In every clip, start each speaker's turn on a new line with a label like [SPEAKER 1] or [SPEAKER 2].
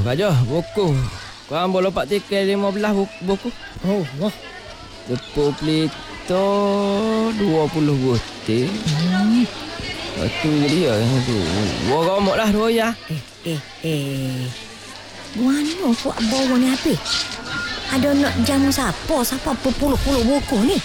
[SPEAKER 1] Kak Jo, buku. Kau ambil lompat tiket 15 buku.
[SPEAKER 2] Oh, wah.
[SPEAKER 1] Tepuk pelito 20 butir. Itu dia yang tu. Gua romok lah dua ya.
[SPEAKER 2] Guano buat bawa ni habis. Ada nak jamu siapa berpuluh-puluh buku ni.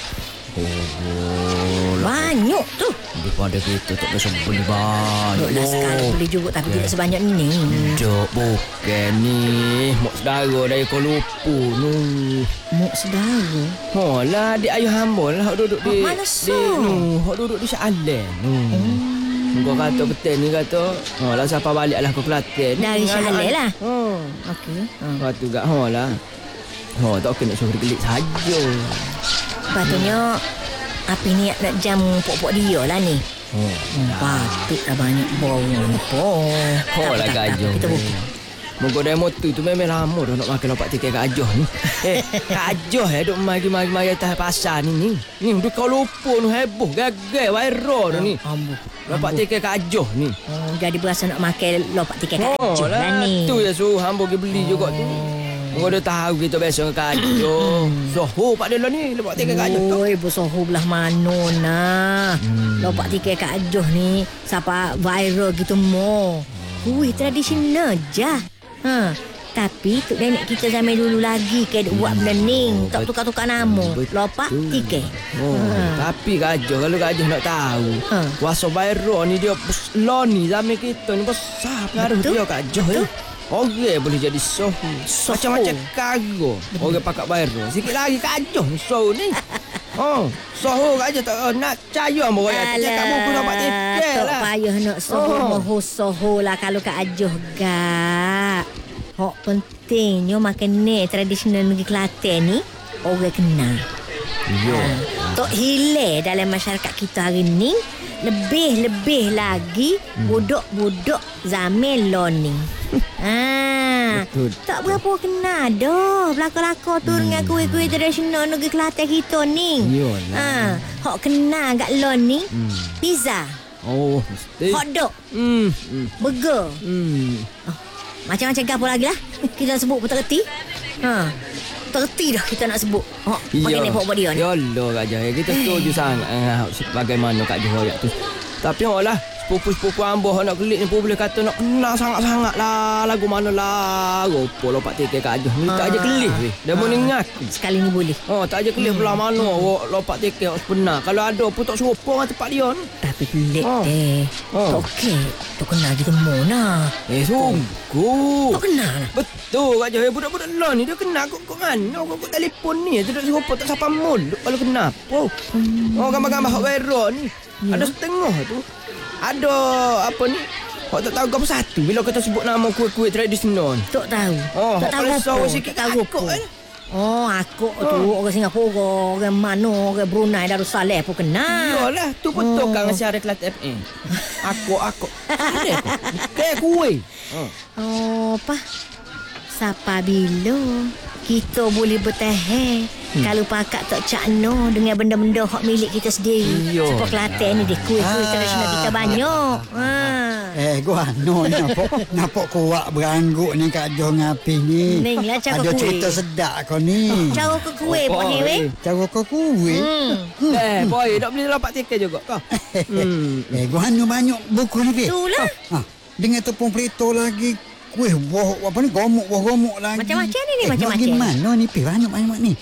[SPEAKER 2] Banyak tu.
[SPEAKER 1] Daripada kita tak bisa beli banyak.
[SPEAKER 2] Nak sekali beli juga tapi tidak sebanyak ni.
[SPEAKER 1] Dok, bukan ni. Mak saudara dari Kuala Lumpur ni.
[SPEAKER 2] Mak saudara?
[SPEAKER 1] Lah, adik ayah hamba lah. Hak duduk di...
[SPEAKER 2] Mana so?
[SPEAKER 1] Hak duduk di Shah Alam. Kau kata betul ni kata. Lah siapa balik lah ke Kelantan.
[SPEAKER 2] Dari Shah Alam lah?
[SPEAKER 1] Okey. Lepas tu kat lah. Tak kena suruh gelik saja.
[SPEAKER 2] Patutnya api ni nak jamu pok-pok dia lah ni. Patutlah banyak bau ni.
[SPEAKER 1] Lah Kak Ajoh.
[SPEAKER 2] Kita buka.
[SPEAKER 1] Moga demo tu memang lama dah nak makan lompat tiket Kak Ajoh ni. Kak Ajoh duk mari-mari atas pasar ni. Ni duk Kuala Lumpur ni heboh gagal viral dah ni. Lompat tiket Kak Ajoh ni.
[SPEAKER 2] Jadi berasa nak makan lompat tiket Kak Ajoh lah ni.
[SPEAKER 1] Tu ya suruh hamba pergi beli juga tu. Kau dah tahu kita biasa dengan Kak Ajoh. Soho pak dia lah ni lompat tiket Kak Ajoh.
[SPEAKER 2] Oi, Soho belah mana nah. Lompat tiket Kak Ajoh ni siapa viral gitu mo. Tradisional je. Tapi tok nenek kita zaman dulu lagi ke buat benda ni, tak tukar-tukar nama. Lompat tiket.
[SPEAKER 1] Tapi Kak Ajoh, kalau Kak Ajoh nak tahu, kuasa viral ni dia besar ni zaman kita ni besar pengaruh dia Kak Ajoh ni. Orang boleh jadi sohu. Macam-macam kargo. Orang pakat viral. Sikit lagi Kak Ajoh ni sohu ni. Sohu Kak Ajoh tak nak percaya sama orang tak cakap buku dapat tiket lah.
[SPEAKER 2] Tak payah nak sohu lah kalau Kak Ajoh gak. Hak pentingnya makan ni tradisional negeri Kelantan ni orang kenal. Tok hilang dalam masyarakat kita hari ni. Lebih lagi budak-budak zaman learning. Tak berapa kenal dah belakang-belakang tu dengan kuih-kuih tradisional negeri Kelantan kita ni. Hak kenal kat learning pizza.
[SPEAKER 1] Mesti.
[SPEAKER 2] Hotdog. Burger. Macam-macam apa lagi lah. Kita sebut pun tak reti. Terti dah kita nak sebut. Pakai ni buat dia ni.
[SPEAKER 1] Yalah Kak Ajoh. Kita setuju sangat bagaimana Kak Ajoh ayat tu. Tapi lah sepupu-sepupu amboh nak kelik ni pun boleh kata nak kenal sangat-sangat lah lagu mana lah. Apa lompat tiket Kak Ajoh ni tak aja kelih weh. Dia mau ingat
[SPEAKER 2] sekali ni boleh.
[SPEAKER 1] Tak aja kelih belah mana lompat tiket sebenar. Kalau ada pun tak serupa dengan tempat dia ni.
[SPEAKER 2] Tapi pelik deh. Tak okey. Tak kenal kita mana.
[SPEAKER 1] Sungguh.
[SPEAKER 2] Tak kenal lah.
[SPEAKER 1] Betul Kak Ajoh. Budak-budak lah ni dia kenal kok mana. Kok telefon ni. Dia tak serupa tak siapa mulut. Kalau kenapa. Gambar-gambar hak viral ni. Ada setengah tu. Ada apa ni? Kau tak tahu apa satu bila kita sebut nama kuih-kuih tradisional.
[SPEAKER 2] Tak tahu. Tak tahu apa.
[SPEAKER 1] Sikit tahu apa.
[SPEAKER 2] Aku tu orang Singapura, orang mana, orang Brunei, Darussalam pun kenal.
[SPEAKER 1] Iyalah, tu betul kan siaran Kelantan FM. Aku. Kayak kuih.
[SPEAKER 2] Apa? Siapa bila kita boleh bertahan kalau pakat tak cakno dengan benda-benda hak milik kita sendiri. Sebab Kelantan ni dia kuih-kuih tradisional kita banyak.
[SPEAKER 3] Gua nampak kuat berangguk ni Kak Ajoh ngapi ni.
[SPEAKER 2] Ninglah cara
[SPEAKER 3] ada
[SPEAKER 2] kuih.
[SPEAKER 3] cerita sedap kau ni.
[SPEAKER 2] Cara ke kuih pun ni weh.
[SPEAKER 3] Cara kau kuih.
[SPEAKER 1] Boy, nak beli lompat tiket juga kau.
[SPEAKER 3] Gua banyak buku ni pi.
[SPEAKER 2] Itulah.
[SPEAKER 3] Dengan tepung pelito lagi. Kuih buah apa ni gomok lagi.
[SPEAKER 2] Macam-macam ni macam-macam.
[SPEAKER 3] Gimana ni pi banyak ni.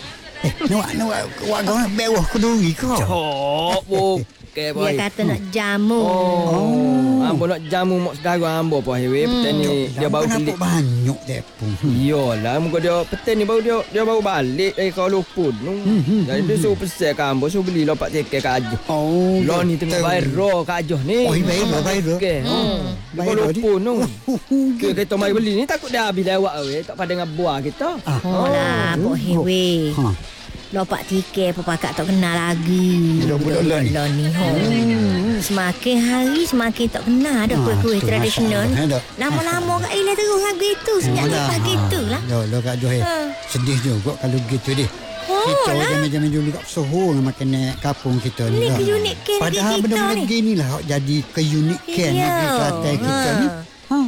[SPEAKER 3] Nak kau nak bewah keduri kau.
[SPEAKER 1] Cok. Okey boy.
[SPEAKER 2] Dia kata nak jamu.
[SPEAKER 1] Ambo nak jamu mak saudara ambo apa hewe petang ni dia baru balik
[SPEAKER 3] banyak tepung.
[SPEAKER 1] Iyalah muka dia petang ni baru dia baru balik dari Kuala Lumpur. Jadi dia suruh pesan kat ambo suruh beli lompat tiket Kak Ajoh. Lah ni tengah viral Kak Ajoh ni.
[SPEAKER 3] Viral.
[SPEAKER 1] Okey. Di Kuala Lumpur tu. Kita mari beli ni takut dah habis lewat we tak pada dengan buah kita.
[SPEAKER 2] Lah pok hewe. Lompat tiket pepakat tak kenal lagi.
[SPEAKER 3] Budak-budak
[SPEAKER 2] lah ni. Semakin hari semakin tak kenal dah kuih-kuih tradisional. Lama-lama kat ilah terus lagu itu. Senyap lepas gitu lah.
[SPEAKER 3] Loh Kak Ajoh sedih juga kalau gitu deh. Kita zaman-zaman dulu kat Soho dengan makanan kampung kita ni.
[SPEAKER 2] Ini keunikan
[SPEAKER 3] padahal benda-benda gini lah jadi keunikan negeri Kelantan kita ni.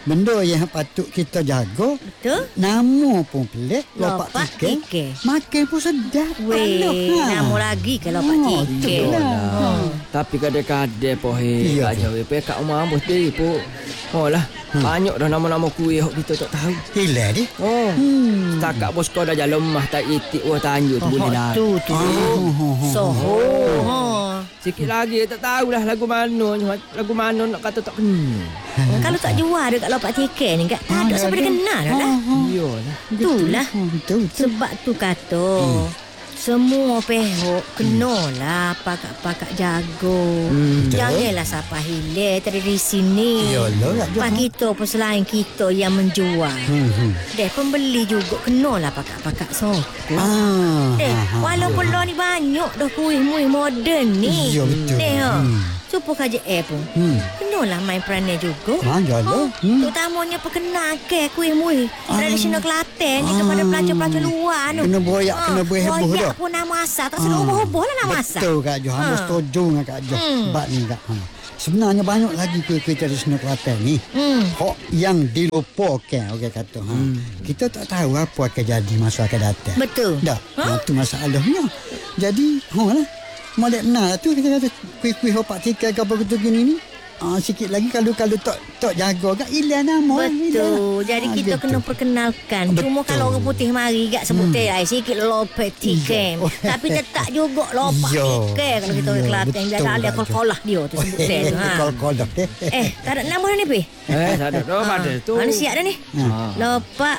[SPEAKER 3] benda yang patut kita jaga.
[SPEAKER 2] Betul?
[SPEAKER 3] Nama pun pelik, lopak
[SPEAKER 2] Lopak
[SPEAKER 3] tiket.
[SPEAKER 2] tiket.
[SPEAKER 3] Makan pun sedap.
[SPEAKER 2] Weh,
[SPEAKER 3] Alah,
[SPEAKER 2] nama lagi kalau Pak Tiket.
[SPEAKER 1] Yalah. Tapi kadang-kadang po
[SPEAKER 3] Iya,
[SPEAKER 1] Kak Jawi kat rumah ambos dia po. Oh lah. Banyak dah nama-nama kuih hok kita tak tahu.
[SPEAKER 3] Hilang dia.
[SPEAKER 1] Oh. Setakat bos kau dah jalan lemah tak itik wah tanjuk tu boleh dah.
[SPEAKER 2] Tu. Soho.
[SPEAKER 1] Sikit lagi tak tahulah lagu mana nak kata tak kenal.
[SPEAKER 2] Kalau tak jual dekat lopak tiket ni, tak ada siapa dia kenal dah.
[SPEAKER 1] Iyalah.
[SPEAKER 2] Itulah.
[SPEAKER 3] Betul.
[SPEAKER 2] Sebab tu kata semua pihak kenalah pakak-pakak jago. Janganlah siapa hilang tradisi ni.
[SPEAKER 3] Iyalah,
[SPEAKER 2] Pak kita pun selain kita yang menjual. Deh pembeli juga kenalah pakak-pakak soku. Walaupun lo ni banyak dah kuih-muih moden ni.
[SPEAKER 3] Ya, betul.
[SPEAKER 2] Deh Supo kaja pun. Kenalah main peranan juga.
[SPEAKER 3] Jalan.
[SPEAKER 2] Terutamanya perkenalkan kuih-muih tradisional Kelantan ni kepada pelajar-pelajar luar tu.
[SPEAKER 3] Kena boyak, kena berheboh dah.
[SPEAKER 2] Boyak pun nama asal. Tak selalu heboh lah nama asal.
[SPEAKER 3] Betul Kak Jo. Hamba setuju dengan Kak Jo. Sebab ni Kak. Sebenarnya banyak lagi kuih-kuih tradisional Kelantan ni. Hak yang dilupakan orang kata. Kita tak tahu apa akan jadi masa akan datang.
[SPEAKER 2] Betul.
[SPEAKER 3] Dah. Itu masalahnya. Jadi, lah. Molek nak tu kita kata kuih-kuih hopak tikai ke apa gitu gini ni. Sikit lagi kalau tak jaga gak hilang nama.
[SPEAKER 2] Betul. Jadi kita
[SPEAKER 3] gitu.
[SPEAKER 2] kena perkenalkan. Cuma
[SPEAKER 3] Betul.
[SPEAKER 2] kalau orang putih mari gak sebut sikit lopak tikai. Tapi tetap juga lopak tikai kalau kita orang Kelantan. Jangan ada kol-kolah dia tu sebut tu.
[SPEAKER 3] Kol-kolah.
[SPEAKER 2] Tak ada nama ni Pi?
[SPEAKER 1] Tak ada dah pada tu.
[SPEAKER 2] Mana siap dah ni? Lopak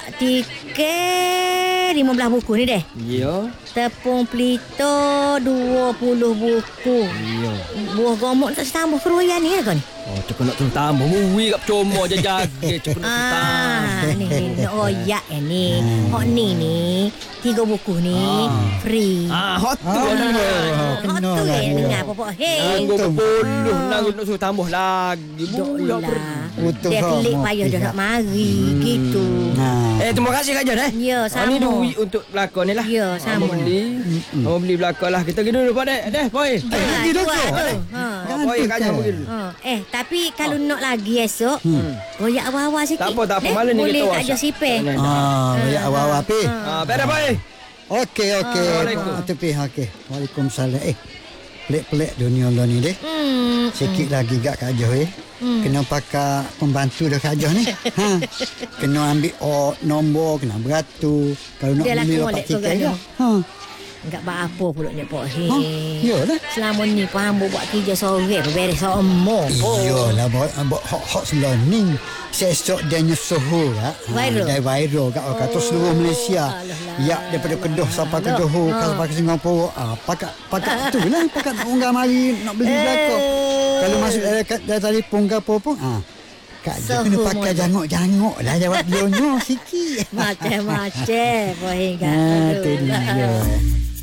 [SPEAKER 2] tikai 15 buku ni deh.
[SPEAKER 1] Ya.
[SPEAKER 2] Tepung pelito 20 buku.
[SPEAKER 1] Ya.
[SPEAKER 2] Buah gomok tak tambah keruyan ni kan?
[SPEAKER 1] Oh, cakap nak tambah muwi kat cuma je jaga cakap nak tambah.
[SPEAKER 2] Ni oyak ni. Hok ni 3 buku ni free.
[SPEAKER 1] Hot tu
[SPEAKER 2] Hok tu dengar popok hei.
[SPEAKER 1] Nanggu puluh nak suruh tambah lagi. Budak
[SPEAKER 3] Betul.
[SPEAKER 2] Dia klik payah dah nak mari gitu.
[SPEAKER 1] Terima kasih Kak Jan
[SPEAKER 2] Ya, sama.
[SPEAKER 1] Ni duit untuk pelakon ni lah.
[SPEAKER 2] Ya, sama.
[SPEAKER 1] Mau beli pelakon lah. Kita pergi dulu Pak Dek. Dek, boy.
[SPEAKER 3] Pergi dulu.
[SPEAKER 1] Boy Kak Jan pergi dulu.
[SPEAKER 2] Tapi kalau nak lagi esok, goyak awal-awal sikit.
[SPEAKER 1] Tak apa. Malam ni
[SPEAKER 2] boleh
[SPEAKER 1] kita
[SPEAKER 2] Kak Jo sipir.
[SPEAKER 3] Ya awal-awal Pi.
[SPEAKER 1] Beres boy.
[SPEAKER 3] Okey.
[SPEAKER 1] Assalamualaikum.
[SPEAKER 3] Pi okey. Waalaikumsalam. Pelik-pelik dunia lo ni deh. Sikit lagi gak Kak Jo Kena pakai pembantu dah Kak Jo ni. Kena ambil nombor, kena beratur. Kalau nak
[SPEAKER 2] Dia
[SPEAKER 3] beli
[SPEAKER 2] laku
[SPEAKER 3] lopak
[SPEAKER 2] molek tu,
[SPEAKER 3] tiket
[SPEAKER 2] Kak Jo.
[SPEAKER 3] dah.
[SPEAKER 2] Enggak apa pula ni Pak Hei.
[SPEAKER 3] Yalah.
[SPEAKER 2] Selama ni Pak Ambo buat kerja sore beres semua.
[SPEAKER 3] Iyalah hak seloning. Sesok dia nyusuh
[SPEAKER 2] Viral.
[SPEAKER 3] Dia viral kat orang kata seluruh Malaysia. Ya daripada Kedah sampai ke Johor sampai ke Singapura. Pakat tu lah. Pakat orang mari nak beli belakang. Kalau masuk dari telefon ke apa pun. Kak Jo kena pakai jangok-jangok lah jawab dia sikit.
[SPEAKER 2] Macam-macam Pak Hei.
[SPEAKER 3] Tu dia.